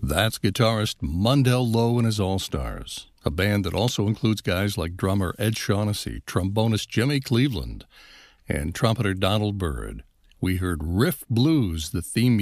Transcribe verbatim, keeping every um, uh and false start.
That's guitarist Mundell Lowe and his All-Stars, a band that also includes guys like drummer Ed Shaughnessy, trombonist Jimmy Cleveland, and trumpeter Donald Byrd. We heard Riff Blues, the theme